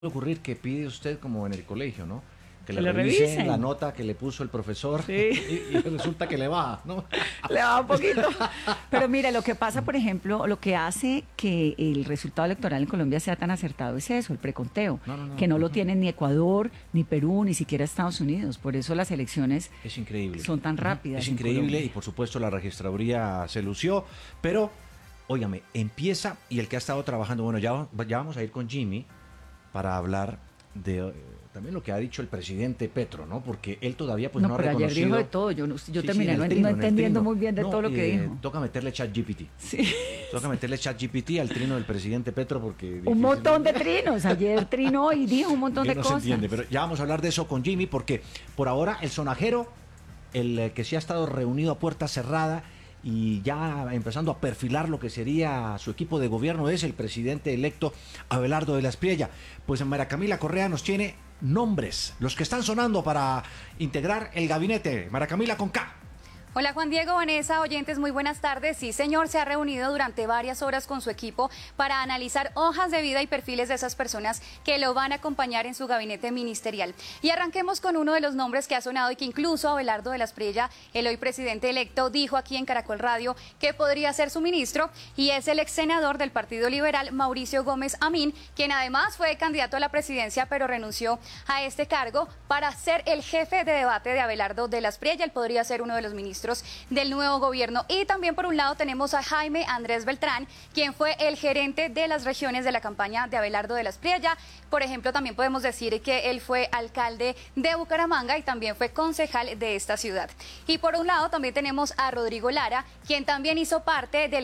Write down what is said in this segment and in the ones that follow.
puede ocurrir que pide usted como en el colegio, ¿no? Que Que le le revisen la revisen. nota que le puso el profesor Sí. y resulta que le va, ¿no? Le va un poquito. Pero mira, lo que pasa, por ejemplo, lo que hace que el resultado electoral en Colombia sea tan acertado es eso, el preconteo, No, no, no. que no lo Ujú. tienen ni Ecuador, ni Perú, ni siquiera Estados Unidos. Por eso las elecciones Es increíble. son tan Ujú. rápidas Es en increíble Colombia. y por supuesto la registraduría se lució, pero, óigame, empieza y el que ha estado trabajando, bueno, ya vamos a ir con Jimmy para hablar de también lo que ha dicho el presidente Petro, ¿no? Porque él todavía pues No, no ha pero ayer dijo de reconocido. todo. Yo Sí, sí, terminé en el no trino, en el entendiendo trino. muy bien de No, todo lo que dijo. toca meterle chat GPT. Sí. Toca meterle chat GPT al trino del presidente Petro porque Un montón de difícilmente trinos. Ayer trinó y dijo un montón que de no se cosas. entiende. Pero ya vamos a hablar de eso con Jimmy porque por ahora el sonajero, el que sí ha estado reunido a puerta cerrada y ya empezando a perfilar lo que sería su equipo de gobierno, es el presidente electo Abelardo de la Espriella. Pues María Camila Correa nos tiene nombres, los que están sonando para integrar el gabinete. María Camila con K. Hola Juan Diego, Vanessa, oyentes, muy buenas tardes. Sí, señor, se ha reunido durante varias horas con su equipo para analizar hojas de vida y perfiles de esas personas que lo van a acompañar en su gabinete ministerial. Y arranquemos con uno de los nombres que ha sonado y que incluso Abelardo de la Espriella, el hoy presidente electo, dijo aquí en Caracol Radio que podría ser su ministro, y es el ex senador del Partido Liberal, Mauricio Gómez Amín, quien además fue candidato a la presidencia, pero renunció a este cargo para ser el jefe de debate de Abelardo de la Espriella. Él podría ser uno de los ministros del nuevo gobierno. Y también por un lado tenemos a Jaime Andrés Beltrán, quien fue el gerente de las regiones de la campaña de Abelardo de la Espriella. Por ejemplo, también podemos decir que él fue alcalde de Bucaramanga y también fue concejal de esta ciudad. Y por un lado también tenemos a Rodrigo Lara, quien también hizo parte del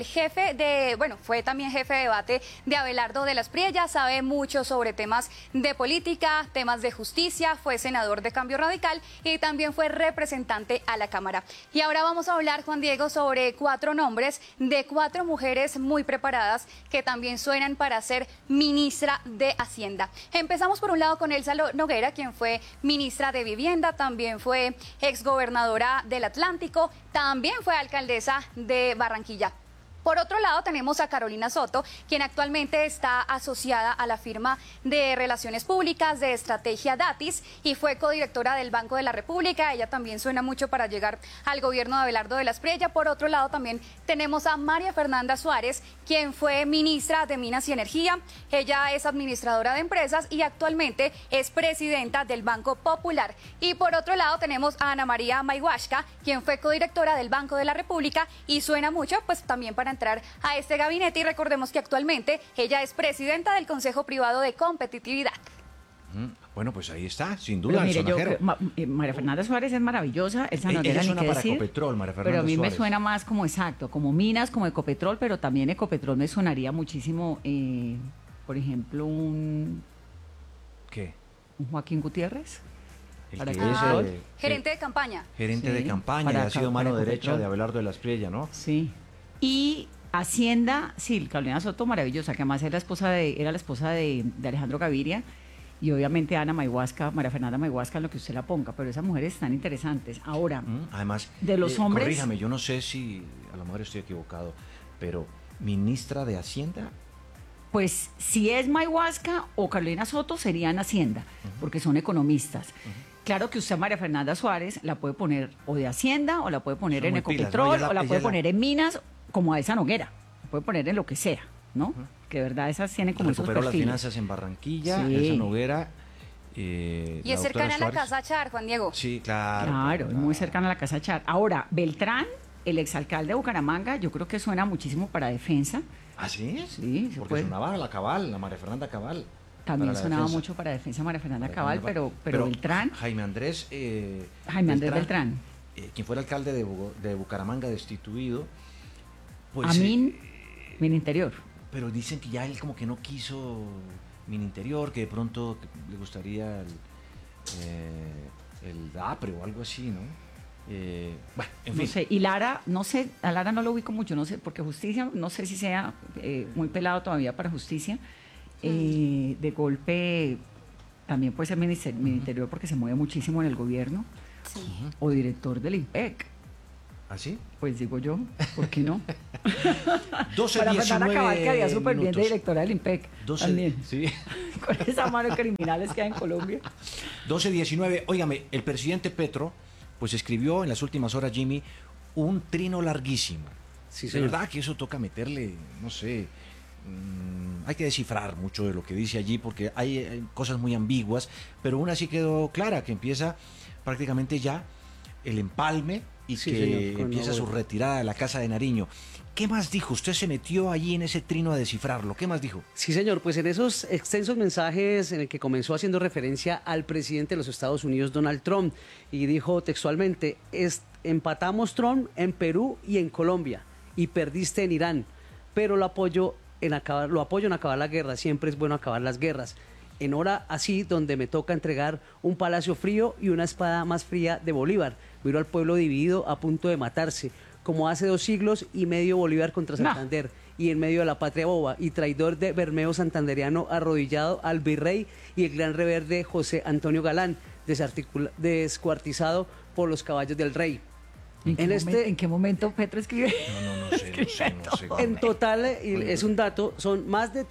fue también jefe de debate de Abelardo de la Espriella, sabe mucho sobre temas de política, temas de justicia, fue senador de Cambio Radical y también fue representante a la Cámara. Y ahora vamos a hablar, Juan Diego, sobre 4 nombres de 4 mujeres muy preparadas que también suenan para ser ministra de Hacienda. Empezamos por un lado con Elsa Noguera, quien fue ministra de Vivienda, también fue exgobernadora del Atlántico, también fue alcaldesa de Barranquilla. Por otro lado, tenemos a Carolina Soto, quien actualmente está asociada a la firma de Relaciones Públicas de Estrategia Datis y fue codirectora del Banco de la República. Ella también suena mucho para llegar al gobierno de Abelardo de la Espriella. Por otro lado, también tenemos a María Fernanda Suárez, quien fue ministra de Minas y Energía. Ella es administradora de empresas y actualmente es presidenta del Banco Popular. Y por otro lado, tenemos a Ana María Mayhuashka, quien fue codirectora del Banco de la República y suena mucho, pues también para entrar a este gabinete. Y recordemos que actualmente ella es presidenta del Consejo Privado de Competitividad. Bueno, pues ahí está, sin Pero duda, el mire, sonajero. María Fernanda Suárez es maravillosa, Elsa Noguera Ella ni suena qué para decir, Ecopetrol, María pero Fernanda a mí me Suárez. suena más como exacto, como Minas, como Ecopetrol, pero también Ecopetrol me sonaría muchísimo, por ejemplo, ¿Qué? un Joaquín Gutiérrez. El Para que que es Gerente de campaña. gerente de Sí, campaña, para y ha sido Ca- mano para derecha Ecopetrol. de Abelardo de la Espriella, ¿no? Sí. Y Hacienda, sí, Carolina Soto, maravillosa, que además era la esposa de Alejandro Gaviria, y obviamente Ana Mayhuasca, María Fernanda Mayhuasca, lo que usted la ponga, pero esas mujeres están interesantes. Ahora, Además, de los hombres... corríjame, yo no sé si a lo mejor estoy equivocado, pero ministra de Hacienda. Pues si es Mayhuasca o Carolina Soto serían Hacienda, porque son economistas. Claro que usted a María Fernanda Suárez la puede poner o de Hacienda, o la puede poner Son en muy pilas, ¿no? Ecopetrol, Ella o la ella puede es la- poner en Minas, como a esa Noguera. La puede poner en lo que sea, ¿no? Que de verdad esas tienen como esos Recuperó las perfiles. finanzas en Barranquilla, Sí. Elsa Noguera. Y la es doctora cercana a la Suárez. Casa Char, Juan Diego. Sí, claro. Claro, es muy cercana a la Casa Char. Ahora, Beltrán, el exalcalde de Bucaramanga, yo creo que suena muchísimo para defensa. ¿Ah, sí? Sí, se Porque puede. sonaba a la Cabal, la María Fernanda Cabal. También para la sonaba defensa. mucho para defensa María Fernanda María Cabal, Fernanda pero Beltrán, Jaime Andrés. Jaime Andrés Beltrán. Quien fuera alcalde de Bucaramanga, destituido. Pues, Amín, Min Interior. pero dicen que ya él como que no quiso Mininterior, que de pronto le gustaría el DAPRE o algo así, ¿no? Bueno, en No fin. sé, y Lara, no sé, a Lara no lo ubico mucho, no sé, porque Justicia, no sé si sea muy pelado todavía para Justicia. De golpe también puede ser ministerio porque se mueve muchísimo en el gobierno, Sí. o director del IMPEC. ¿Así? Pues digo yo, ¿por qué no? 12, Para 19 Fernanda Cabal, que haría súper bien de minutos. directora del IMPEC. 12, también. sí. Con esa mano de criminales que hay en Colombia. 12:19. Óigame, el presidente Petro, pues escribió en las últimas horas, Jimmy, un trino larguísimo. Sí, De señor. verdad que eso toca meterle, no sé, hay que descifrar mucho de lo que dice allí porque hay cosas muy ambiguas, pero una sí quedó clara, que empieza prácticamente ya el empalme y Sí, que señor, con empieza su Novoa. retirada de la Casa de Nariño. ¿Qué más dijo? Usted se metió allí en ese trino a descifrarlo. ¿Qué más dijo? Sí, señor, pues en esos extensos mensajes en el que comenzó haciendo referencia al presidente de los Estados Unidos, Donald Trump, y dijo textualmente, empatamos Trump en Perú y en Colombia, y perdiste en Irán, pero lo apoyo en acabar la guerra, siempre es bueno acabar las guerras. En hora así donde me toca entregar un palacio frío y una espada más fría de Bolívar. Miro al pueblo dividido a punto de matarse, como hace 2 siglos y medio Bolívar contra Santander, y en medio de la patria boba, y traidor de Bermeo Santanderiano arrodillado al virrey y el gran reverde José Antonio Galán, descuartizado por los caballos del rey. ¿En qué momento Petro escribe? No sé. En total, es un dato, son más de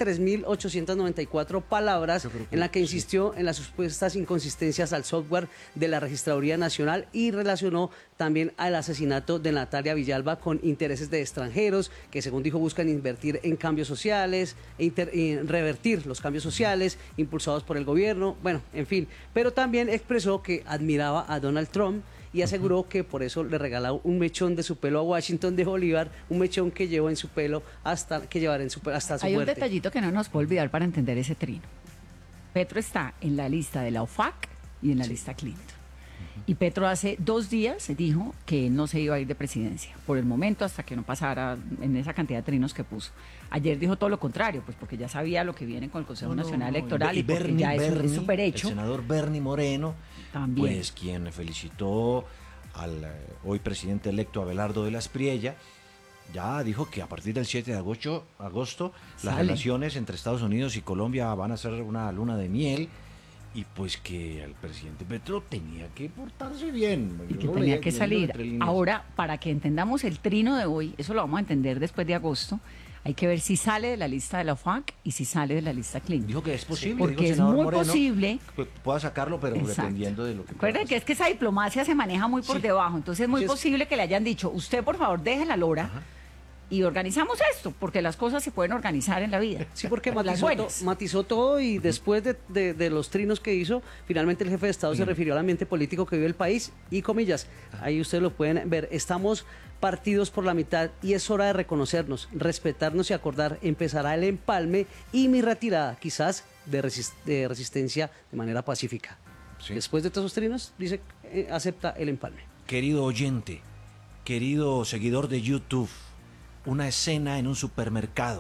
3.894 palabras Yo creo que en la que sí. insistió en las supuestas inconsistencias al software de la Registraduría Nacional y relacionó también al asesinato de Natalia Villalba con intereses de extranjeros que, según dijo, buscan invertir en cambios sociales, y revertir los cambios sociales impulsados por el gobierno, bueno, en fin. Pero también expresó que admiraba a Donald Trump y aseguró que por eso le regaló un mechón de su pelo a Washington de Bolívar, un mechón que llevó en su pelo hasta su Hay un muerte. detallito que no nos puede olvidar para entender ese trino. Petro está en la lista de la OFAC y en la lista Clinton. Y Petro hace 2 días dijo que no se iba a ir de presidencia, por el momento, hasta que no pasara en esa cantidad de trinos que puso. Ayer dijo todo lo contrario, pues porque ya sabía lo que viene con el Consejo Nacional Electoral y porque ya eso es súper hecho. El senador Bernie Moreno, También. pues quien felicitó al hoy presidente electo Abelardo de la Espriella, ya dijo que a partir del 7 de agosto las Sale. relaciones entre Estados Unidos y Colombia van a ser una luna de miel. Y pues que el presidente Petro tenía que portarse bien. Y que Yo tenía leí- que leyendo salir. entre líneas. Ahora, para que entendamos el trino de hoy, eso lo vamos a entender después de agosto, hay que ver si sale de la lista de la OFAC y si sale de la lista Clinton. Dijo que es posible. Porque dijo el es senador muy Moreno, posible. que pueda sacarlo, pero Exacto. dependiendo de lo que pueda Recuerden que pasar. es que esa diplomacia se maneja muy por Sí. debajo, entonces es muy Sí, es- posible que le hayan dicho, usted por favor deje la lora Ajá. y organizamos esto, porque las cosas se pueden organizar en la vida. Sí, porque Las buenas. matizó todo y después de los trinos que hizo, finalmente el jefe de Estado se refirió al ambiente político que vive el país y comillas, ahí ustedes lo pueden ver, estamos partidos por la mitad y es hora de reconocernos, respetarnos y acordar, empezará el empalme y mi retirada, quizás de resistencia de manera pacífica. Sí. Después de todos esos trinos, dice, acepta el empalme. Querido oyente, querido seguidor de YouTube, una escena en un supermercado.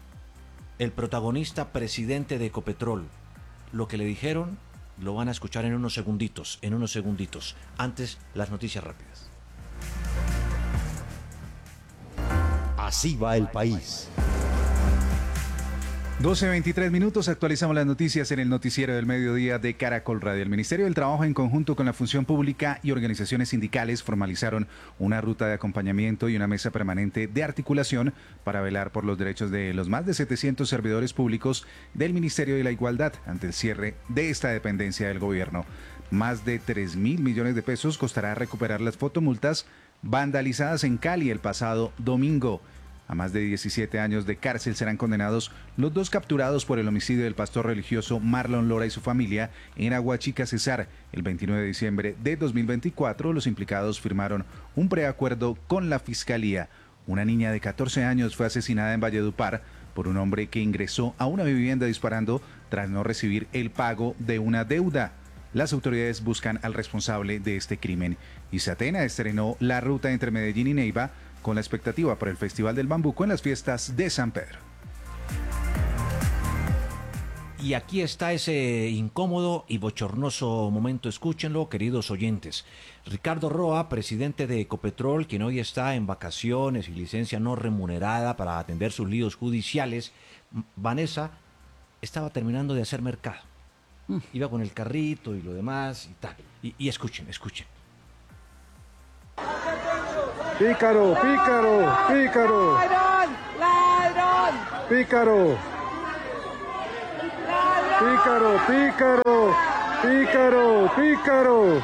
El protagonista, presidente de Ecopetrol. Lo que le dijeron lo van a escuchar en unos segunditos, Antes, las noticias rápidas. Así va el país. 12:23 minutos, actualizamos las noticias en el noticiero del mediodía de Caracol Radio. El Ministerio del Trabajo, en conjunto con la Función Pública y organizaciones sindicales, formalizaron una ruta de acompañamiento y una mesa permanente de articulación para velar por los derechos de los más de 700 servidores públicos del Ministerio de la Igualdad ante el cierre de esta dependencia del gobierno. Más de 3.000 millones de pesos costará recuperar las fotomultas vandalizadas en Cali el pasado domingo. A más de 17 años de cárcel serán condenados los 2 capturados por el homicidio del pastor religioso Marlon Lora y su familia en Aguachica, Cesar. El 29 de diciembre de 2024, los implicados firmaron un preacuerdo con la Fiscalía. Una niña de 14 años fue asesinada en Valledupar por un hombre que ingresó a una vivienda disparando tras no recibir el pago de una deuda. Las autoridades buscan al responsable de este crimen. Izatena estrenó la ruta entre Medellín y Neiva con la expectativa para el Festival del Bambuco en las fiestas de San Pedro. Y aquí está ese incómodo y bochornoso momento, escúchenlo, queridos oyentes. Ricardo Roa, presidente de Ecopetrol, quien hoy está en vacaciones y licencia no remunerada para atender sus líos judiciales. Vanessa estaba terminando de hacer mercado. Iba con el carrito y lo demás y tal. Y escuchen. Pícaro, pícaro, pícaro. ¡Ladrón! Pícaro. Pícaro, pícaro, pícaro, pícaro.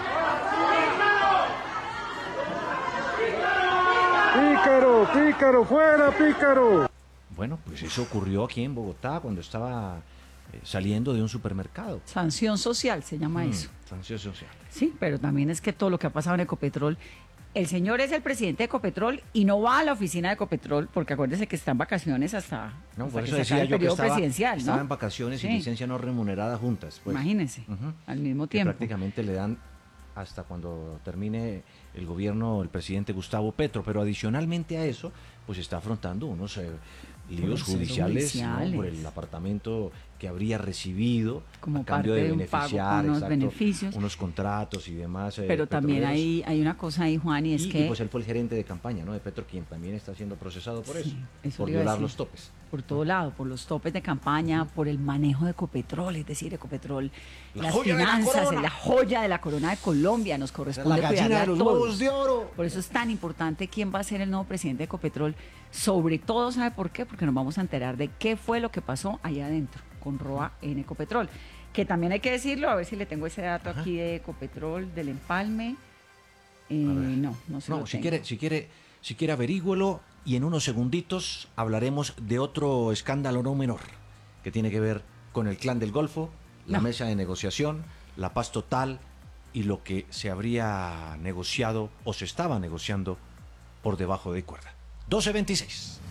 Pícaro, pícaro, fuera, pícaro. Bueno, pues eso ocurrió aquí en Bogotá cuando estaba saliendo de un supermercado. Sanción social se llama eso. Sanción social. Sí, pero también es que todo lo que ha pasado en Ecopetrol, el señor es el presidente de Ecopetrol y no va a la oficina de Ecopetrol porque acuérdese que está en vacaciones hasta, No, hasta por que eso se acabe decía el yo que periodo estaba, presidencial, ¿no? estaba en vacaciones Sí. y licencia no remunerada juntas. Pues. Imagínese, Ujú. al mismo Que tiempo. prácticamente le dan hasta cuando termine el gobierno el presidente Gustavo Petro, pero adicionalmente a eso, pues está afrontando unos líos Procesos judiciales, ¿no? judiciales. Por el apartamento que habría recibido Como a cambio parte de de un pago beneficiar, con unos exacto, beneficios. unos contratos y demás. Pero también petroleros. hay una cosa ahí, Juan, y es Y que pues él fue el gerente de campaña, ¿no? De Petro, quien también está siendo procesado por Sí, eso, por le iba a violar decir. los topes. Por todo lado, por los topes de campaña, por el manejo de Ecopetrol, es decir, Ecopetrol, La las joya de la finanzas, corona. es la joya de la corona de Colombia, nos corresponde La gallina cuidarla de a los todos. huevos de oro. Por eso es tan importante quién va a ser el nuevo presidente de Ecopetrol. Sobre todo, ¿sabe por qué? Porque nos vamos a enterar de qué fue lo que pasó allá adentro con Roa en Ecopetrol. Que también hay que decirlo, a ver si le tengo ese dato aquí de Ecopetrol, del empalme. No se lo No, si tengo. quiere averígüelo y en unos segunditos hablaremos de otro escándalo no menor que tiene que ver con el clan del Golfo, la No. mesa de negociación, la paz total y lo que se habría negociado o se estaba negociando por debajo de cuerda. 12:26.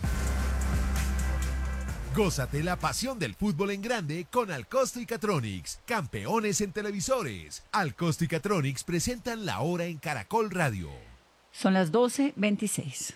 Gózate la pasión del fútbol en grande con Alcosto y Catronics, campeones en televisores. Alcosto y Catronics presentan la hora en Caracol Radio. Son las 12:26.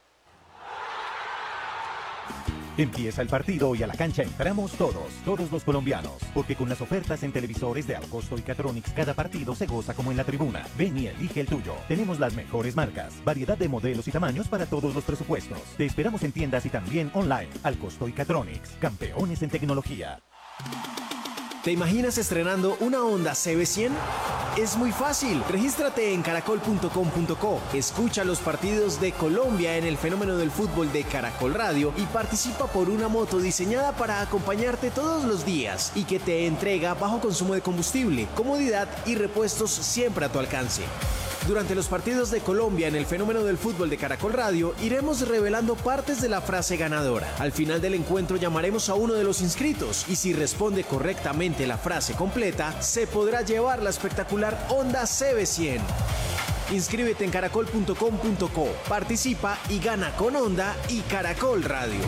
Empieza el partido y a la cancha entramos todos los colombianos, porque con las ofertas en televisores de Alcosto y Catronics cada partido se goza como en la tribuna. Ven y elige el tuyo. Tenemos las mejores marcas, variedad de modelos y tamaños para todos los presupuestos. Te esperamos en tiendas y también online. Alcosto y Catronics, campeones en tecnología. ¿Te imaginas estrenando una Honda CB100? Es muy fácil. Regístrate en caracol.com.co. Escucha los partidos de Colombia en el fenómeno del fútbol de Caracol Radio y participa por una moto diseñada para acompañarte todos los días y que te entrega bajo consumo de combustible, comodidad y repuestos siempre a tu alcance. Durante los partidos de Colombia en el fenómeno del fútbol de Caracol Radio, iremos revelando partes de la frase ganadora. Al final del encuentro llamaremos a uno de los inscritos y si responde correctamente la frase completa, se podrá llevar la espectacular Honda CB100. Inscríbete en caracol.com.co, participa y gana con Honda y Caracol Radio.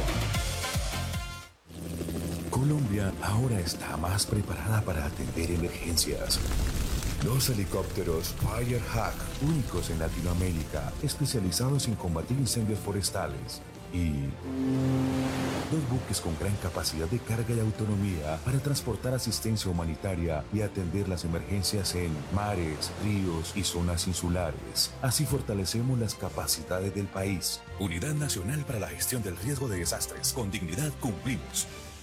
Colombia ahora está más preparada para atender emergencias. Los helicópteros Firehawk, únicos en Latinoamérica, especializados en combatir incendios forestales. Y dos buques con gran capacidad de carga y autonomía para transportar asistencia humanitaria y atender las emergencias en mares, ríos y zonas insulares. Así fortalecemos las capacidades del país. Unidad Nacional para la Gestión del Riesgo de Desastres. Con dignidad cumplimos.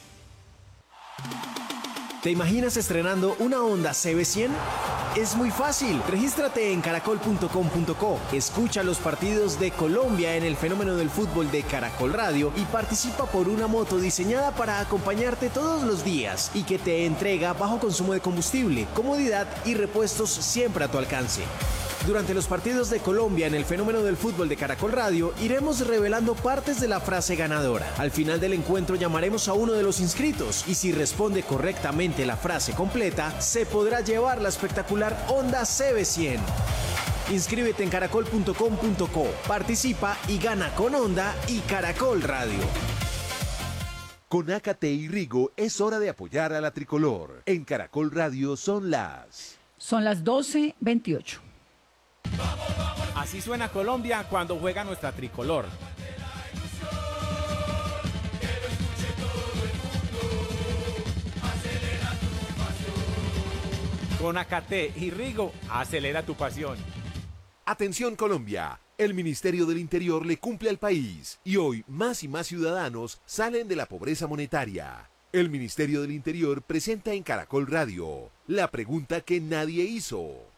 ¿Te imaginas estrenando una Honda CB100? Es muy fácil. Regístrate en caracol.com.co. Escucha los partidos de Colombia en el fenómeno del fútbol de Caracol Radio y participa por una moto diseñada para acompañarte todos los días y que te entrega bajo consumo de combustible, comodidad y repuestos siempre a tu alcance. Durante los partidos de Colombia en el fenómeno del fútbol de Caracol Radio, iremos revelando partes de la frase ganadora. Al final del encuentro llamaremos a uno de los inscritos y si responde correctamente la frase completa, se podrá llevar la espectacular Honda CB100. Inscríbete en caracol.com.co, participa y gana con Honda y Caracol Radio. Con Ácate y Rigo es hora de apoyar a la tricolor. En Caracol Radio son las 12:28. Así suena Colombia cuando juega nuestra tricolor. Con Acate y Rigo, acelera tu pasión. Atención Colombia, el Ministerio del Interior le cumple al país y hoy más y más ciudadanos salen de la pobreza monetaria. El Ministerio del Interior presenta en Caracol Radio la pregunta que nadie hizo.